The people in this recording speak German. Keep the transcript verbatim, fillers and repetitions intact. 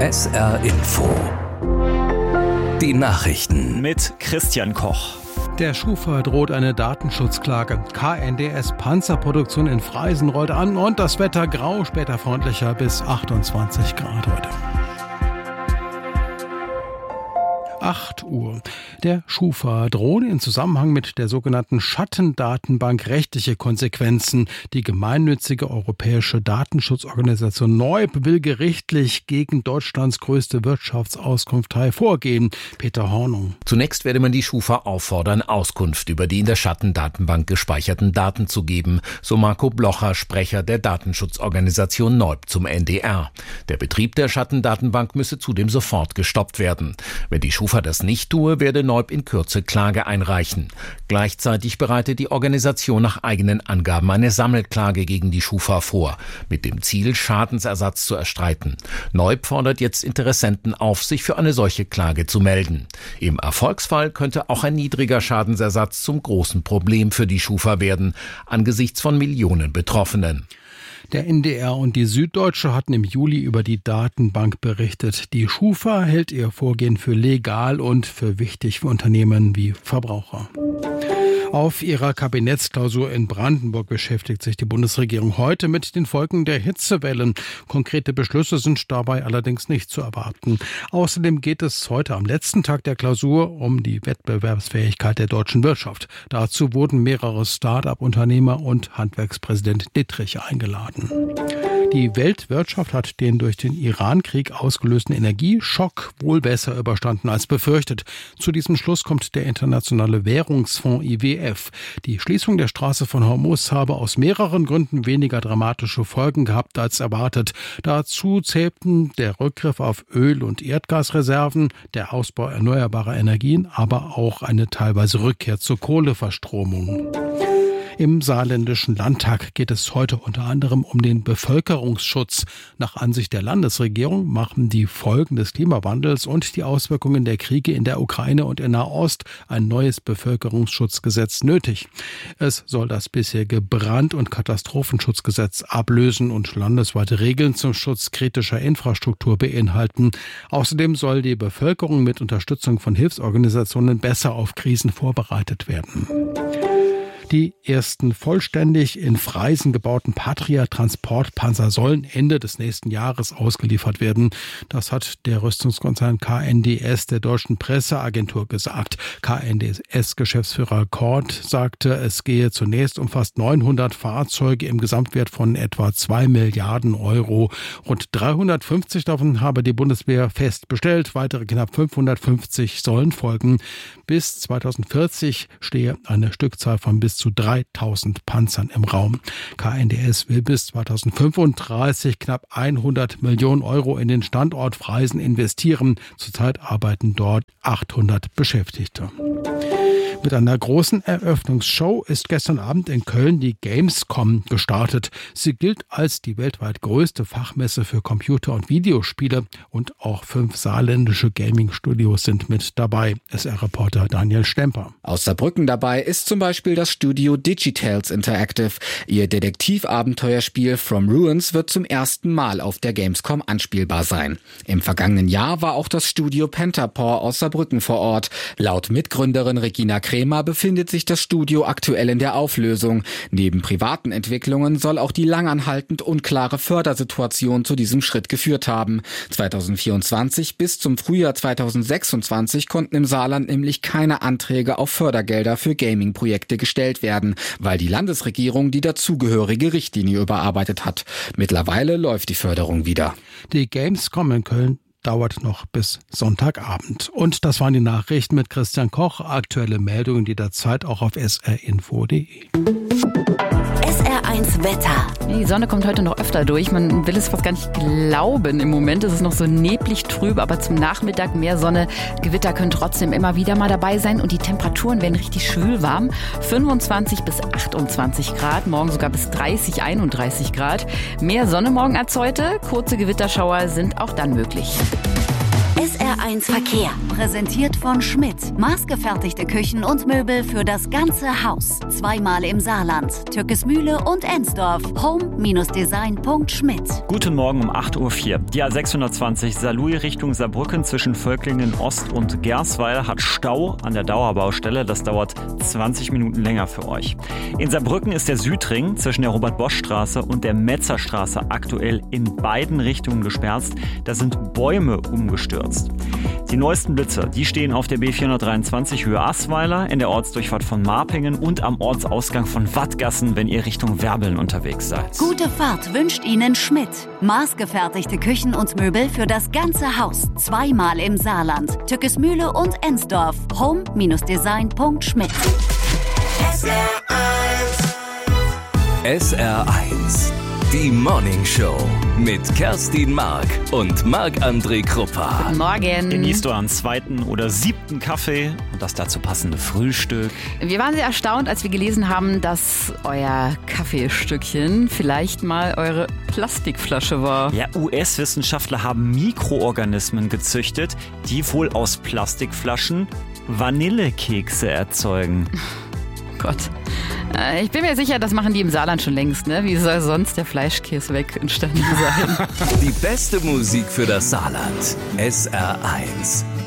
S R Info. Die Nachrichten mit Christian Koch. Der Schufa droht eine Datenschutzklage. K N D S Panzerproduktion in Freisen rollt an und das Wetter grau, später freundlicher bis achtundzwanzig Grad heute. acht Uhr. Der Schufa droht in Zusammenhang mit der sogenannten Schattendatenbank rechtliche Konsequenzen. Die gemeinnützige europäische Datenschutzorganisation N O I B will gerichtlich gegen Deutschlands größte Wirtschaftsauskunftei vorgehen. Peter Hornung. Zunächst werde man die Schufa auffordern, Auskunft über die in der Schattendatenbank gespeicherten Daten zu geben, so Marco Blocher, Sprecher der Datenschutzorganisation N O I B zum N D R. Der Betrieb der Schattendatenbank müsse zudem sofort gestoppt werden. Wenn die Schufa das nicht tue, werde N O I B in Kürze Klage einreichen. Gleichzeitig bereite die Organisation nach eigenen Angaben eine Sammelklage gegen die Schufa vor, mit dem Ziel, Schadensersatz zu erstreiten. N O I B fordert jetzt Interessenten auf, sich für eine solche Klage zu melden. Im Erfolgsfall könnte auch ein niedriger Schadensersatz zum großen Problem für die Schufa werden, angesichts von Millionen Betroffenen. Der N D R und die Süddeutsche hatten im Juli über die Datenbank berichtet. Die Schufa hält ihr Vorgehen für legal und für wichtig für Unternehmen wie Verbraucher. Auf ihrer Kabinettsklausur in Brandenburg beschäftigt sich die Bundesregierung heute mit den Folgen der Hitzewellen. Konkrete Beschlüsse sind dabei allerdings nicht zu erwarten. Außerdem geht es heute am letzten Tag der Klausur um die Wettbewerbsfähigkeit der deutschen Wirtschaft. Dazu wurden mehrere Start-up-Unternehmer und Handwerkspräsident Dittrich eingeladen. Die Weltwirtschaft hat den durch den Iran-Krieg ausgelösten Energieschock wohl besser überstanden als befürchtet. Zu diesem Schluss kommt der Internationale Währungsfonds I W F. Die Schließung der Straße von Hormuz habe aus mehreren Gründen weniger dramatische Folgen gehabt als erwartet. Dazu zählten der Rückgriff auf Öl- und Erdgasreserven, der Ausbau erneuerbarer Energien, aber auch eine teilweise Rückkehr zur Kohleverstromung. Im Saarländischen Landtag geht es heute unter anderem um den Bevölkerungsschutz. Nach Ansicht der Landesregierung machen die Folgen des Klimawandels und die Auswirkungen der Kriege in der Ukraine und in Nahost ein neues Bevölkerungsschutzgesetz nötig. Es soll das bisherige Brand- und Katastrophenschutzgesetz ablösen und landesweite Regeln zum Schutz kritischer Infrastruktur beinhalten. Außerdem soll die Bevölkerung mit Unterstützung von Hilfsorganisationen besser auf Krisen vorbereitet werden. Die ersten vollständig in Freisen gebauten Patria-Transportpanzer sollen Ende des nächsten Jahres ausgeliefert werden. Das hat der Rüstungskonzern K N D S der deutschen Presseagentur gesagt. K N D S-Geschäftsführer Kort sagte, es gehe zunächst um fast neunhundert Fahrzeuge im Gesamtwert von etwa zwei Milliarden Euro. Rund dreihundertfünfzig davon habe die Bundeswehr fest bestellt. Weitere knapp fünfhundertfünfzig sollen folgen. Bis zweitausendvierzig stehe eine Stückzahl von bis zu dreitausend Panzern im Raum. K N D S will bis zweitausendfünfunddreißig knapp hundert Millionen Euro in den Standort Freisen investieren. Zurzeit arbeiten dort achthundert Beschäftigte. Mit einer großen Eröffnungsshow ist gestern Abend in Köln die Gamescom gestartet. Sie gilt als die weltweit größte Fachmesse für Computer- und Videospiele und auch fünf saarländische Gaming-Studios sind mit dabei. S R-Reporter Daniel Stemper. Aus Saarbrücken dabei ist zum Beispiel das Studio Digitales Interactive. Ihr Detektivabenteuerspiel From Ruins wird zum ersten Mal auf der Gamescom anspielbar sein. Im vergangenen Jahr war auch das Studio Pentapaw aus Saarbrücken vor Ort. Laut Mitgründerin Regina Kremer befindet sich das Studio aktuell in der Auflösung. Neben privaten Entwicklungen soll auch die langanhaltend unklare Fördersituation zu diesem Schritt geführt haben. zweitausendvierundzwanzig bis zum Frühjahr zweitausendsechsundzwanzig konnten im Saarland nämlich keine Anträge auf Fördergelder für Gaming-Projekte gestellt werden, weil die Landesregierung die dazugehörige Richtlinie überarbeitet hat. Mittlerweile läuft die Förderung wieder. Die Gamescom in Köln dauert noch bis Sonntagabend. Und das waren die Nachrichten mit Christian Koch. Aktuelle Meldungen jederzeit auch auf s r info punkt d e. S R eins Wetter. Die Sonne kommt heute noch öfter durch. Man will es fast gar nicht glauben. Im Moment ist es noch so neblig trüb, aber zum Nachmittag mehr Sonne. Gewitter können trotzdem immer wieder mal dabei sein und die Temperaturen werden richtig schwül warm. fünfundzwanzig bis achtundzwanzig Grad, morgen sogar bis dreißig, einunddreißig Grad. Mehr Sonne morgen als heute. Kurze Gewitterschauer sind auch dann möglich. S R eins Verkehr, präsentiert von Schmidt. Maßgefertigte Küchen und Möbel für das ganze Haus. Zweimal im Saarland, Türkesmühle und Ensdorf. home Design punkt schmidt. Guten Morgen um acht Uhr vier. Die A sechshundertzwanzig Saarlouis Richtung Saarbrücken zwischen Völklingen Ost und Gersweiler hat Stau an der Dauerbaustelle. Das dauert zwanzig Minuten länger für euch. In Saarbrücken ist der Südring zwischen der Robert-Bosch-Straße und der Metzerstraße aktuell in beiden Richtungen gesperrt. Da sind Bäume umgestürzt. Die neuesten Blitzer, die stehen auf der B vierhundertdreiundzwanzig Höhe Asweiler, in der Ortsdurchfahrt von Marpingen und am Ortsausgang von Wattgassen, wenn ihr Richtung Werbeln unterwegs seid. Gute Fahrt wünscht Ihnen Schmidt. Maßgefertigte Küchen und Möbel für das ganze Haus. Zweimal im Saarland, Türkesmühle und Ensdorf. home Design punkt schmidt. S R eins. S R eins. Die Morning Show mit Kerstin Mark und Marc-André Kruppa. Guten Morgen. Genießt du einen zweiten oder siebten Kaffee und das dazu passende Frühstück? Wir waren sehr erstaunt, als wir gelesen haben, dass euer Kaffeestückchen vielleicht mal eure Plastikflasche war. Ja, U S-Wissenschaftler haben Mikroorganismen gezüchtet, die wohl aus Plastikflaschen Vanillekekse erzeugen. Gott. Ich bin mir sicher, das machen die im Saarland schon längst, ne? Wie soll sonst der Fleischkäse weg entstanden sein? Die beste Musik für das Saarland. S R eins.